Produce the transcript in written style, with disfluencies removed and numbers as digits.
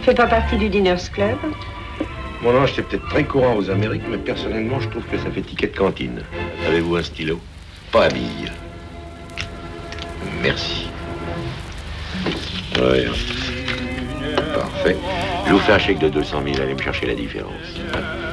fais pas partie du Diners Club? Mon ange, c'est peut-être très courant aux Amériques, mais personnellement, je trouve que ça fait ticket de cantine. Avez-vous un stylo? Pas à billes. Merci. Oui. Parfait. Je vous fais un chèque de 200 000, allez me chercher la différence.